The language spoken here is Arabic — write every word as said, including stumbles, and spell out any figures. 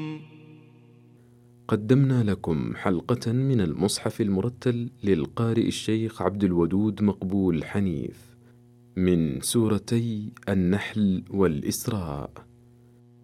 قدمنا لكم حلقة من المصحف المرتل للقارئ الشيخ عبد الودود مقبول حنيف من سورتي النحل والإسراء.